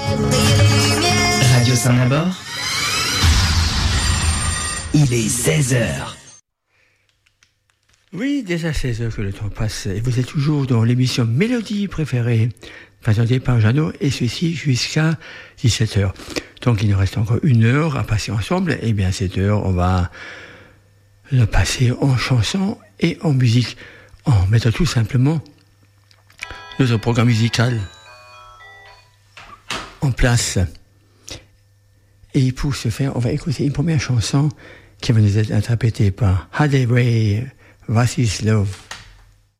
Radio Saint-Labor. Il est 16h. Oui, déjà 16h que le temps passe. Et vous êtes toujours dans l'émission Mélodie préférée, présentée par Jeannot, et ceci jusqu'à 17h. Donc il nous reste encore 1 heure à passer ensemble. Et bien cette heure, on va la passer en chanson et en musique, en mettant tout simplement notre programme musical en place. Et pour ce faire, on va écouter une première chanson qui va nous être interprétée par Hadley Ray, What is Love?